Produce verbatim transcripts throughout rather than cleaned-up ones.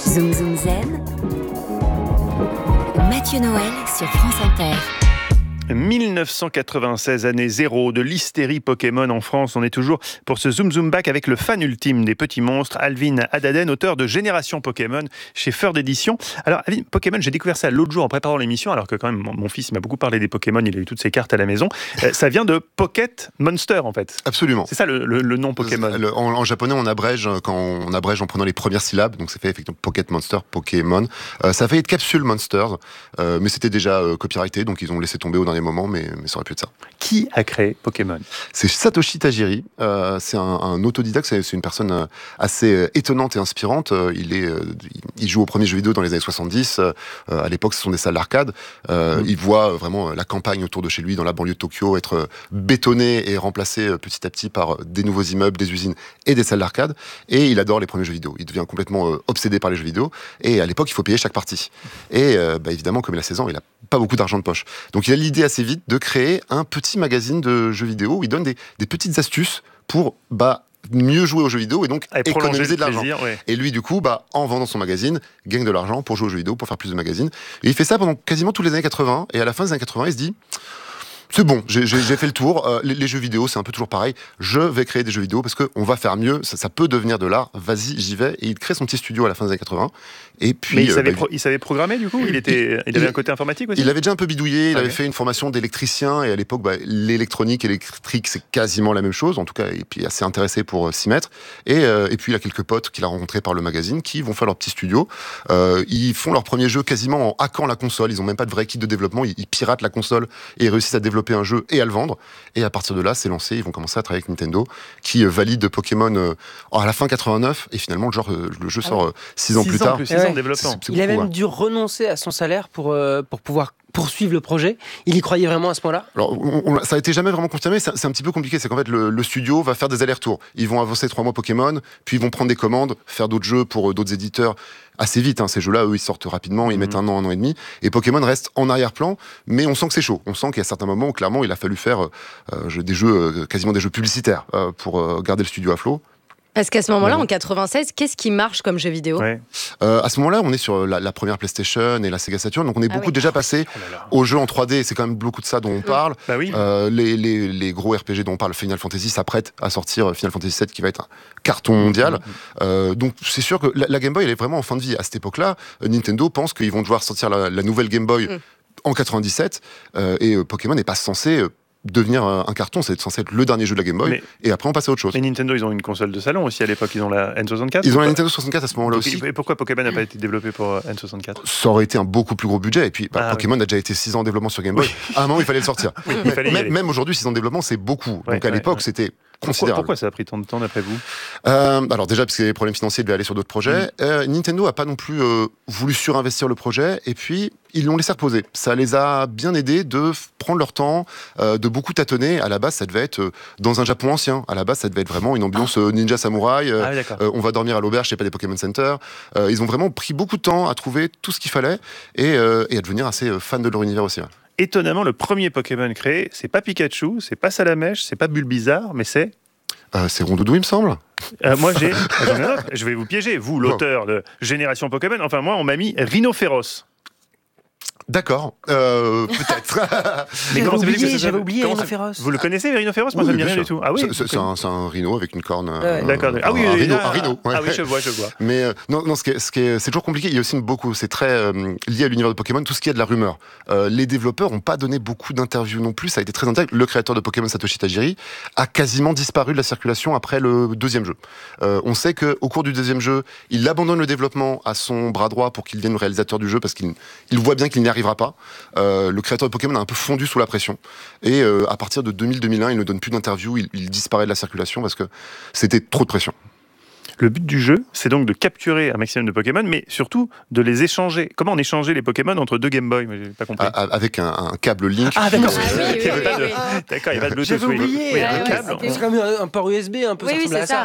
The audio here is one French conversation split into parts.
Zoom Zoom Zen. Mathieu Noël sur France Inter. dix-neuf cent quatre-vingt-seize, année zéro de l'hystérie Pokémon en France. On est toujours pour ce Zoom Zoom Back avec le fan ultime des petits monstres, Alvin Hadaden, auteur de Génération Pokémon chez Ferd d'édition. Alors, Alvin, Pokémon, j'ai découvert ça l'autre jour en préparant l'émission, alors que quand même, mon, mon fils m'a beaucoup parlé des Pokémon, il a eu toutes ses cartes à la maison. Euh, ça vient de Pocket Monster, en fait. Absolument. C'est ça le, le, le nom Pokémon. Le, en, en japonais, on abrège quand on abrège en prenant les premières syllabes, donc ça fait effectivement Pocket Monster, Pokémon. Euh, ça fait être Capsule Monsters, euh, mais c'était déjà euh, copyrighté, donc ils ont laissé tomber au dernier moment, mais, mais ça aurait pu être ça. Qui a créé Pokémon ? C'est Satoshi Tajiri, euh, c'est un, un autodidacte, c'est, c'est une personne assez euh, étonnante et inspirante. Euh, il, est, euh, il joue aux premiers jeux vidéo dans les années soixante-dix, euh, à l'époque ce sont des salles d'arcade. Euh, mmh. Il voit vraiment la campagne autour de chez lui, dans la banlieue de Tokyo, être bétonnée et remplacée petit à petit par des nouveaux immeubles, des usines et des salles d'arcade. Et il adore les premiers jeux vidéo. Il devient complètement euh, obsédé par les jeux vidéo. Et à l'époque, il faut payer chaque partie. Et euh, bah, évidemment, comme il a seize ans, il n'a pas beaucoup d'argent de poche. Donc il a l'idée assez vite de créer un petit magazine de jeux vidéo où il donne des, des petites astuces pour bah, mieux jouer aux jeux vidéo et donc et économiser de l'argent. Plaisir, ouais. Et lui, du coup, bah, en vendant son magazine, gagne de l'argent pour jouer aux jeux vidéo, pour faire plus de magazines. Et il fait ça pendant quasiment toutes les années quatre-vingts. Et à la fin des années quatre-vingts, il se dit... C'est bon, j'ai, j'ai, j'ai fait le tour. Euh, les, les jeux vidéo, c'est un peu toujours pareil. Je vais créer des jeux vidéo parce qu'on va faire mieux. Ça, ça peut devenir de l'art. Vas-y, j'y vais. Et il crée son petit studio à la fin des années quatre-vingts. Et puis, Mais il, euh, savait bah, pro- il savait programmer du coup. Il était, il, il avait un côté informatique aussi. Il avait déjà un peu bidouillé. Il okay. avait fait une formation d'électricien. Et à l'époque, bah, l'électronique et l'électrique, c'est quasiment la même chose. En tout cas, et puis assez intéressé pour euh, s'y mettre. Et, euh, et puis il a quelques potes qu'il a rencontrés par le magazine qui vont faire leur petit studio. Euh, ils font leur premier jeu quasiment en hackant la console. Ils ont même pas de vrai kit de développement. Ils, ils piratent la console et ils réussissent à développer un jeu et à le vendre. Et à partir de là, c'est lancé. Ils vont commencer à travailler avec Nintendo, qui valide Pokémon euh, à la fin quatre-vingt-neuf. Et finalement, le, genre, euh, le jeu sort euh, six ans six plus ans tard. Plus six ans de développement. C'est, c'est il beaucoup, a même ouais. dû renoncer à son salaire pour, euh, pour pouvoir poursuivre le projet. Il y croyait vraiment à ce point-là ? Alors, on, on, ça a été jamais vraiment confirmé. C'est, c'est un petit peu compliqué. C'est qu'en fait, le, le studio va faire des allers-retours. Ils vont avancer trois mois Pokémon, puis ils vont prendre des commandes, faire d'autres jeux pour euh, d'autres éditeurs. Assez vite, hein, ces jeux-là, eux, ils sortent rapidement, ils mmh. mettent un an, un an et demi, et Pokémon reste en arrière-plan, mais on sent que c'est chaud. On sent qu'il y a certains moments où, clairement, il a fallu faire euh, des jeux, euh, quasiment des jeux publicitaires, euh, pour euh, garder le studio à flot. Parce qu'à ce moment-là, en quatre-vingt-seize, qu'est-ce qui marche comme jeu vidéo ? ouais. euh, À ce moment-là, on est sur la, la première PlayStation et la Sega Saturn, donc on est ah beaucoup oui. déjà passé oh là là. aux jeux en trois D. C'est quand même beaucoup de ça dont on parle. Bah oui. euh, les, les, les gros R P G dont on parle, Final Fantasy s'apprête à sortir Final Fantasy sept, qui va être un carton mondial. Mmh. Euh, donc c'est sûr que la, la Game Boy, elle est vraiment en fin de vie. À cette époque-là, Nintendo pense qu'ils vont devoir sortir la, la nouvelle Game Boy mmh. en quatre-vingt-dix-sept, euh, et euh, Pokémon n'est pas censé... Euh, devenir un carton, c'est censé être le dernier jeu de la Game Boy, mais, et après on passe à autre chose. Mais Nintendo, ils ont une console de salon aussi à l'époque, ils ont la N soixante-quatre. Ils ont la Nintendo soixante-quatre à ce moment-là donc, aussi. Et pourquoi Pokémon n'a pas été développé pour N soixante-quatre ? Ça aurait été un beaucoup plus gros budget, et puis bah, ah, Pokémon oui. a déjà été six ans en développement sur Game Boy. Oui. À un moment, il fallait le sortir. Oui, il fallait même, même aujourd'hui, six ans de développement, c'est beaucoup. Ouais, donc à ouais, l'époque, ouais. c'était Pourquoi, pourquoi ça a pris tant de temps d'après vous ? euh, Alors déjà, parce que les problèmes financiers devaient aller sur d'autres projets. Mmh. Euh, Nintendo n'a pas non plus euh, voulu surinvestir le projet, et puis ils l'ont laissé reposer. Ça les a bien aidés de f- prendre leur temps, euh, de beaucoup tâtonner. À la base, ça devait être euh, dans un Japon ancien. À la base, ça devait être vraiment une ambiance euh, ninja samouraï. Euh, ah oui, euh, on va dormir à l'auberge, c'est pas des Pokémon Center. Euh, ils ont vraiment pris beaucoup de temps à trouver tout ce qu'il fallait et, euh, et à devenir assez euh, fans de leur univers aussi. Ouais. Étonnamment, le premier Pokémon créé, c'est pas Pikachu, c'est pas Salamèche, c'est pas Bulbizarre, mais c'est... Euh, c'est Rondoudou, il me semble. Euh, moi, j'ai... Je vais vous piéger, vous, l'auteur de Génération Pokémon. Enfin, moi, on m'a mis Rhinophéros. D'accord, euh, peut-être. Mais comment oublié, ça, j'avais oublié Rhinophéros. Vous le connaissez, Rhinophéros ? Moi, oui, ça me dit rien du tout. Ah oui. C'est, c'est, un, c'est un rhino avec une corne. Euh, D'accord. Ah oui, un, oui, rhino, ah, un rhino. Ouais. Ah oui, je vois, je vois. Mais euh, non, non, ce qui est, ce qui est, c'est toujours compliqué. Il y a aussi une, beaucoup. C'est très euh, lié à l'univers de Pokémon. Tout ce qui est de la rumeur. Euh, les développeurs n'ont pas donné beaucoup d'interviews non plus. Ça a été très intéressant. Le créateur de Pokémon, Satoshi Tajiri, a quasiment disparu de la circulation après le deuxième jeu. Euh, on sait que au cours du deuxième jeu, il abandonne le développement à son bras droit pour qu'il devienne le réalisateur du jeu parce qu'il il voit bien qu'il n'y arrivera pas. Euh, le créateur de Pokémon a un peu fondu sous la pression et euh, à partir de deux mille deux mille un il ne donne plus d'interviews, il, il disparaît de la circulation parce que c'était trop de pression. Le but du jeu, c'est donc de capturer un maximum de Pokémon, mais surtout de les échanger. Comment on échangeait les Pokémon entre deux Game Boy ? J'ai pas compris. À, avec un, un câble Link. Ah d'accord. Ah, oui, oui, oui, de... oui. D'accord, il y a pas de Bluetooth. J'avais oublié. Oui, Ah, un câble. C'était comme un, un port U S B un peu. Oui, ça oui, ressemblait c'est à ça. ça.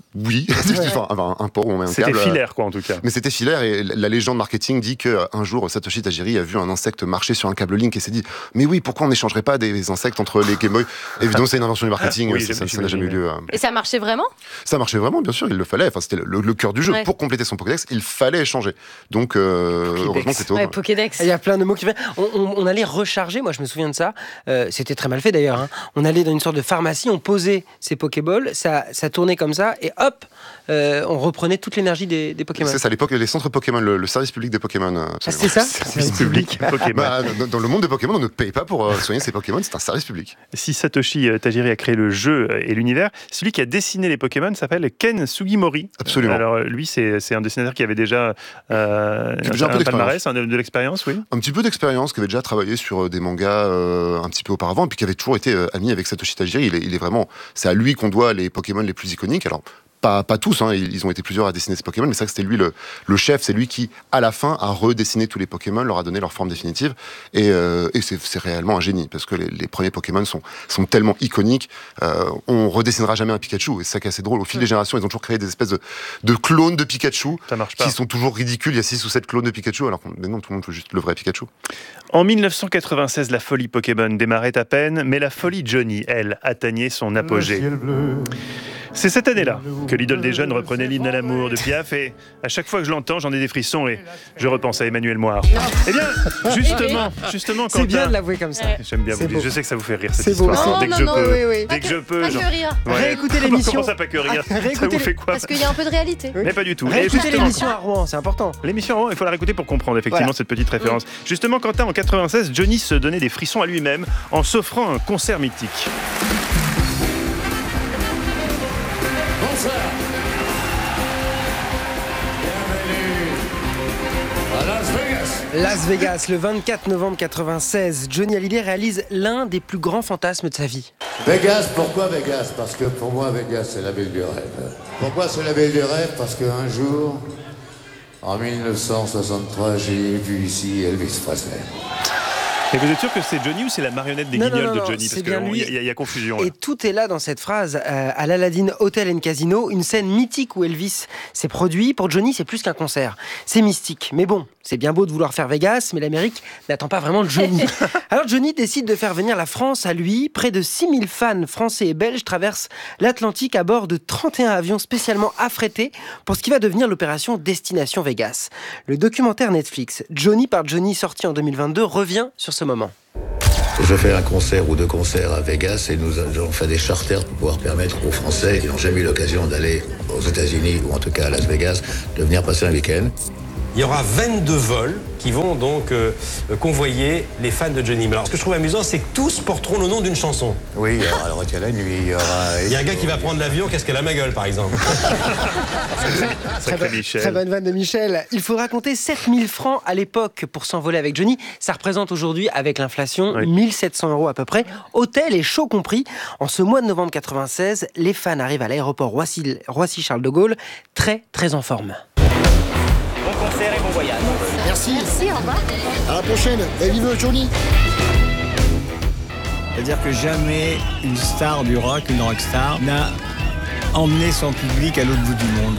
Oui, enfin, un, un port où on met un C'était câble. filaire, quoi, en tout cas. Mais c'était filaire, et la légende marketing dit qu'un jour, Satoshi Tajiri a vu un insecte marcher sur un câble Link et s'est dit « Mais oui, pourquoi on n'échangerait pas des insectes entre les Game Boy ?» Évidemment, c'est une invention du marketing, Oui, ça, ça, ça n'a jamais eu lieu. Et ça marchait vraiment? Ça marchait vraiment, bien sûr, il le fallait. Enfin, c'était le, le cœur du jeu. Ouais. Pour compléter son Pokédex, il fallait échanger. Donc, euh, heureusement que c'était au Ouais, Pokédex. Il y a plein de mots qui viennent. On, on, on allait recharger, moi je me souviens de ça. Euh, c'était très mal fait d'ailleurs. Hein. On allait dans une sorte de pharmacie, on posait ses Pokéballs, ça, ça tournait comme ça, et hop, euh, on reprenait toute l'énergie des, des Pokémon. C'est ça, à l'époque, les centres Pokémon, le, le service public des Pokémon. Ah, c'était ça? Service public Pokémon. Bah, dans, dans le monde des Pokémon, on ne paye pas pour euh, soigner ses Pokémon, c'est un service public. Si Satoshi Tajiri a créé le jeu et l'univers, celui qui a dessiné les Pokémon s'appelle Ken Sugimori. Absolument. Alors lui, c'est, c'est un dessinateur qui avait déjà, euh, Qui avait déjà un peu palmarès, un de, de l'expérience, oui. Un petit peu d'expérience, qui avait déjà travaillé sur euh, des mangas euh, un petit peu auparavant, et puis qui avait toujours été euh, ami avec Satoshi Tajiri. Il est, il est vraiment, c'est à lui qu'on doit les Pokémon les plus iconiques. Alors, Pas, pas tous, hein, ils ont été plusieurs à dessiner ces Pokémon, mais c'est vrai que c'était lui le, le chef, c'est lui qui, à la fin, a redessiné tous les Pokémon, leur a donné leur forme définitive, et, euh, et c'est, c'est réellement un génie, parce que les, les premiers Pokémon sont, sont tellement iconiques, euh, on redessinera jamais un Pikachu, et c'est ça qui est assez drôle, au fil des générations, ils ont toujours créé des espèces de, de clones de Pikachu, Ça marche pas. qui sont toujours ridicules, il y a six ou sept clones de Pikachu, alors que mais non, tout le monde veut juste le vrai Pikachu. En dix-neuf cent quatre-vingt-seize, la folie Pokémon démarrait à peine, mais la folie Johnny, elle, atteignait son apogée. C'est cette année-là que l'idole des jeunes reprenait l'hymne à l'amour de Piaf, et à chaque fois que je l'entends, j'en ai des frissons et je repense à Emmanuel Moir. Eh bien, justement, justement, C'est bien Quentin, de l'avouer comme ça. j'aime bien vous C'est dire, beau. je sais que ça vous fait rire cette C'est beau. histoire. Non, dès que non, je non, peux, oui, oui. dès que je peux, Pas j'en- que rire. Ouais. Réécoutez l'émission. Comment ça, pas que rire? Ah, Ça réécoutez- vous fait quoi? Parce qu'il y a un peu de réalité. Mais pas du tout. Et Réécoutez justement, l'émission à Rouen, c'est important. L'émission, il faut la réécouter pour comprendre effectivement Voilà. cette petite référence. Justement, Quentin, en quatre-vingt-seize, Johnny se donnait des frissons à lui-même en s'offrant un concert mythique. Bonsoir. Bienvenue à Las Vegas. Las Vegas, le vingt-quatre novembre quatre-vingt-seize, Johnny Hallyday réalise l'un des plus grands fantasmes de sa vie. Vegas, pourquoi Vegas? Parce que pour moi, Vegas, c'est la ville du rêve. Pourquoi c'est la ville du rêve? Parce qu'un jour, en dix-neuf cent soixante-trois, j'ai vu ici Elvis Presley. Et vous êtes sûr que c'est Johnny ou c'est la marionnette des Non, non, guignols non, de non, Johnny? c'est Parce bien qu'il lui. y, a- y a confusion. Là. Et tout est là dans cette phrase. Euh, à l'Aladdin Hotel and Casino, une scène mythique où Elvis s'est produit. Pour Johnny, c'est plus qu'un concert. C'est mystique. Mais bon, c'est bien beau de vouloir faire Vegas, mais l'Amérique n'attend pas vraiment de Johnny. Alors Johnny décide de faire venir la France à lui. Près de six mille fans français et belges traversent l'Atlantique à bord de trente et un avions spécialement affrétés pour ce qui va devenir l'opération Destination Vegas. Le documentaire Netflix Johnny par Johnny, sorti en deux mille vingt-deux, revient sur ce moment. Je fais un concert ou deux concerts à Vegas et nous avons fait des charters pour pouvoir permettre aux Français qui n'ont jamais eu l'occasion d'aller aux États-Unis ou en tout cas à Las Vegas de venir passer un week-end. Il y aura vingt-deux vols qui vont donc euh, convoyer les fans de Johnny. Mais alors, ce que je trouve amusant, c'est que tous porteront le nom d'une chanson. Oui, il y aura Le Retiens la nuit, il y aura... Il y a un gars qui va prendre l'avion, qu'est-ce qu'elle a ma gueule, par exemple. Sacré bonne- Michel. Très bonne vanne de Michel. Il faudra compter sept mille francs à l'époque pour s'envoler avec Johnny. Ça représente aujourd'hui, avec l'inflation, Oui. mille sept cents euros à peu près. Hôtel et show compris. En ce mois de novembre quatre-vingt-seize, les fans arrivent à l'aéroport Roissy- Roissy-Charles de Gaulle, très très en forme. Merci. Merci, au revoir. À la prochaine. Et vive Johnny. C'est-à-dire que jamais une star du rock, une rockstar, n'a emmené son public à l'autre bout du monde.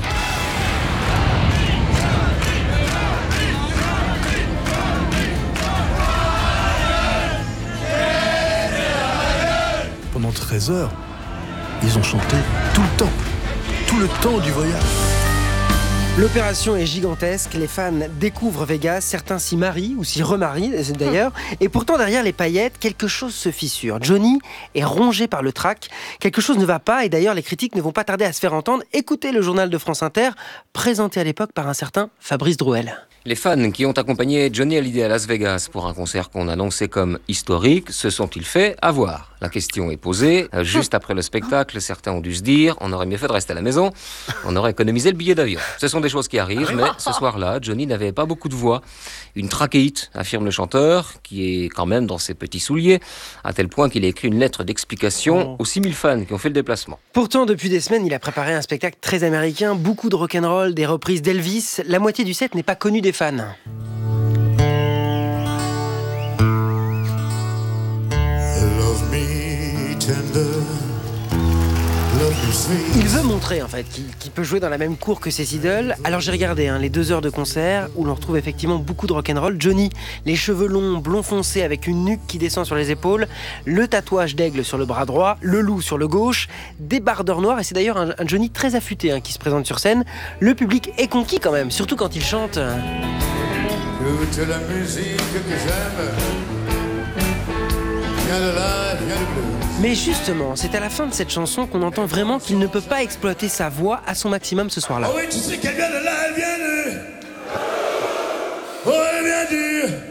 Pendant treize heures, ils ont chanté tout le temps, tout le temps du voyage. L'opération est gigantesque, les fans découvrent Vegas, certains s'y marient ou s'y remarient d'ailleurs, et pourtant derrière les paillettes, quelque chose se fissure. Johnny est rongé par le trac, quelque chose ne va pas, et d'ailleurs les critiques ne vont pas tarder à se faire entendre. Écoutez le journal de France Inter, présenté à l'époque par un certain Fabrice Drouel. Les fans qui ont accompagné Johnny Hallyday à Las Vegas pour un concert qu'on annonçait comme historique, se sont-ils fait avoir? La question est posée. Euh, Juste après le spectacle, certains ont dû se dire on aurait mieux fait de rester à la maison, on aurait économisé le billet d'avion. Ce sont des choses qui arrivent, mais ce soir-là, Johnny n'avait pas beaucoup de voix. Une trachéite, affirme le chanteur, qui est quand même dans ses petits souliers, à tel point qu'il a écrit une lettre d'explication aux six mille fans qui ont fait le déplacement. Pourtant, depuis des semaines, il a préparé un spectacle très américain, beaucoup de rock'n'roll, des reprises d'Elvis. La moitié du set n'est pas connue des fans. Love me tender, love me Il veut montrer en fait qu'il qu'il peut jouer dans la même cour que ses idoles. Alors j'ai regardé hein, les deux heures de concert où l'on retrouve effectivement beaucoup de rock'n'roll. Johnny, les cheveux longs, blond foncé avec une nuque qui descend sur les épaules, le tatouage d'aigle sur le bras droit, le loup sur le gauche, des bardeurs noirs et c'est d'ailleurs un, un Johnny très affûté hein, qui se présente sur scène. Le public est conquis quand même, surtout quand il chante. Toute la musique que j'aime vient de là, vient du blues. Mais justement, c'est à la fin de cette chanson qu'on entend vraiment qu'il ne peut pas exploiter sa voix à son maximum ce soir-là. Oh oui, tu sais qu'elle vient de là, elle vient de... Oh, elle vient du...